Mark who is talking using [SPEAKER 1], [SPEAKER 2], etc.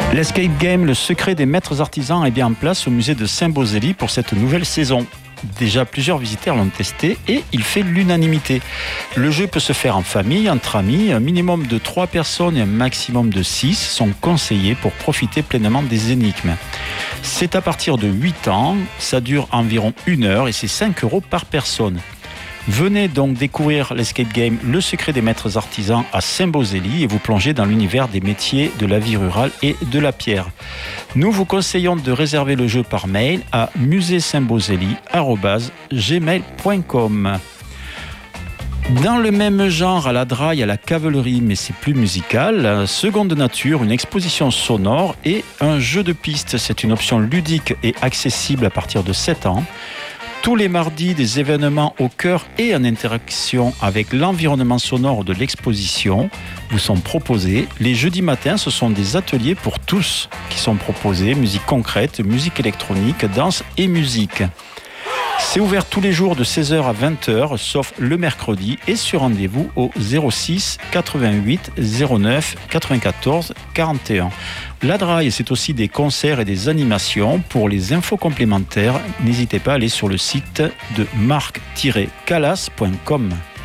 [SPEAKER 1] L'escape game, le secret des maîtres artisans, est bien en place au musée de Saint-Beauzély pour cette nouvelle saison. Déjà, plusieurs visiteurs l'ont testé et il fait l'unanimité. Le jeu peut se faire en famille, entre amis. Un minimum de 3 personnes et un maximum de 6 sont conseillés pour profiter pleinement des énigmes. C'est à partir de 8 ans, ça dure environ 1 heure et c'est 5 € par personne. Venez donc découvrir l'escape game Le secret des maîtres artisans à Saint-Beauzély et vous plonger dans l'univers des métiers de la vie rurale et de la pierre. Nous vous conseillons de réserver le jeu par mail à musée-saint-beauzély@gmail.com. Dans le même genre, à la Draille, à la Cavalerie, mais c'est plus musical, Seconde Nature, une exposition sonore et un jeu de piste. C'est une option ludique et accessible à partir de 7 ans. Tous les mardis, des événements au cœur et en interaction avec l'environnement sonore de l'exposition vous sont proposés. Les jeudis matins, ce sont des ateliers pour tous qui sont proposés. Musique concrète, musique électronique, danse et musique. C'est ouvert tous les jours de 16h à 20h, sauf le mercredi, et sur rendez-vous au 06 88 09 94 41. La Draille, c'est aussi des concerts et des animations. Pour les infos complémentaires, n'hésitez pas à aller sur le site de marc-calas.com.